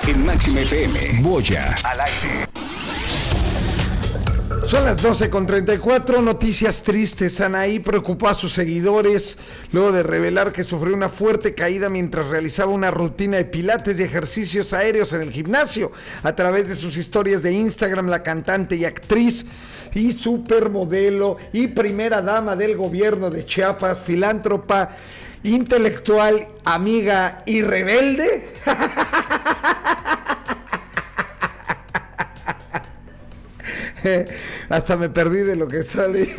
En Máxima FM, Moya al aire. Son las 12:34, noticias tristes. Anaí preocupó a sus seguidores luego de revelar que sufrió una fuerte caída mientras realizaba una rutina de pilates y ejercicios aéreos en el gimnasio. A través de sus historias de Instagram, la cantante y actriz y supermodelo y primera dama del gobierno de Chiapas, filántropa, intelectual, amiga y rebelde, hasta me perdí de lo que sale.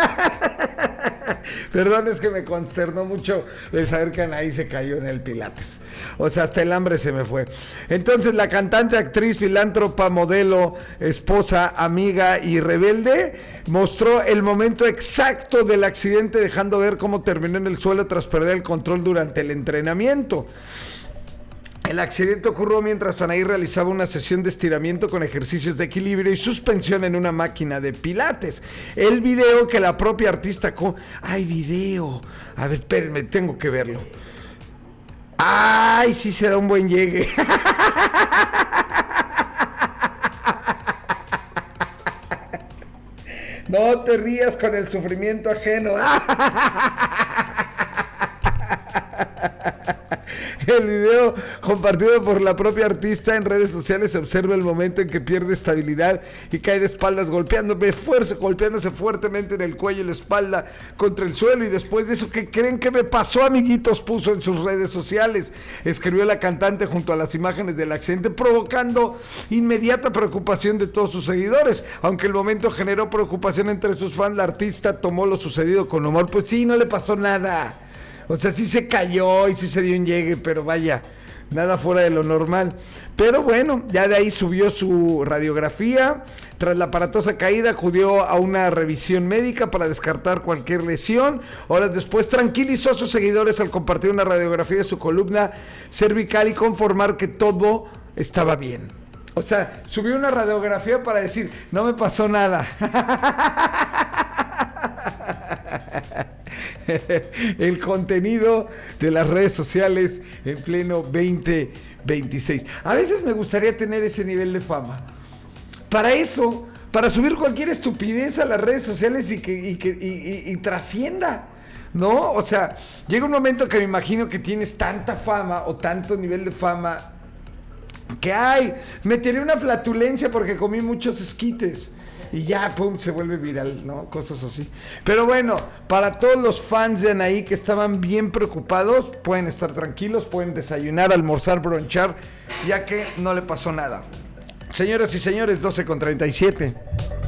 Perdón, es que me consternó mucho el saber que Anaí se cayó en el pilates. O sea, hasta el hambre se me fue. Entonces, la cantante, actriz, filántropa, modelo, esposa, amiga y rebelde mostró el momento exacto del accidente, dejando ver cómo terminó en el suelo tras perder el control durante el entrenamiento. El accidente ocurrió mientras Anaí realizaba una sesión de estiramiento con ejercicios de equilibrio y suspensión en una máquina de pilates. El video que la propia artista... ¡Ay, video! A ver, espérenme, tengo que verlo. ¡Ay, sí se da un buen llegue! No te rías con el sufrimiento ajeno. El video compartido por la propia artista en redes sociales se observa el momento en que pierde estabilidad y cae de espaldas golpeándose fuertemente en el cuello y la espalda contra el suelo. Y después de eso, ¿qué creen que me pasó, amiguitos? Puso en sus redes sociales. Escribió la cantante junto a las imágenes del accidente, provocando inmediata preocupación de todos sus seguidores. Aunque el momento generó preocupación entre sus fans, la artista tomó lo sucedido con humor. Pues sí, no le pasó nada. O sea, sí se cayó y sí se dio un llegue, pero vaya, nada fuera de lo normal. Pero bueno, ya de ahí subió su radiografía. Tras la aparatosa caída, acudió a una revisión médica para descartar cualquier lesión. Horas después, tranquilizó a sus seguidores al compartir una radiografía de su columna cervical y confirmar que todo estaba bien. O sea, subió una radiografía para decir, no me pasó nada. El contenido de las redes sociales en pleno 2026. A veces me gustaría tener ese nivel de fama. Para eso, para subir cualquier estupidez a las redes sociales y trascienda, ¿no? O sea, llega un momento que me imagino que tienes tanta fama o tanto nivel de fama que me tiré una flatulencia porque comí muchos esquites. Y ya, pum, se vuelve viral, ¿no? Cosas así. Pero bueno, para todos los fans de Anaí que estaban bien preocupados, pueden estar tranquilos, pueden desayunar, almorzar, bronchar, ya que no le pasó nada. Señoras y señores, 12:37.